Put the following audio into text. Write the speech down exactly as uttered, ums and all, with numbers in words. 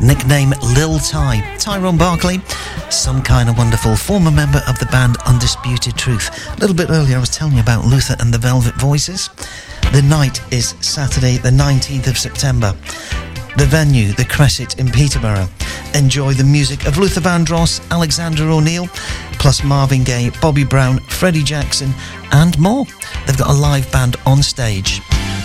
nickname Lil Ty. Tyrone Barkley, some kind of wonderful, former member of the band Undisputed Truth. A little bit earlier I was telling you about Luther and the Velvet Voices. The night is Saturday the nineteenth of September. The venue, the Crescit in Peterborough. Enjoy the music of Luther Vandross, Alexander O'Neill, plus Marvin Gaye, Bobby Brown, Freddie Jackson, and more. They've got a live band on stage.